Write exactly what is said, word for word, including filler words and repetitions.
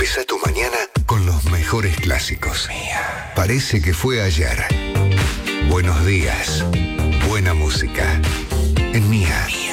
Empieza tu mañana con los mejores clásicos. Mía. Parece que fue ayer. Buenos días. Buena música. En Mía. Mía.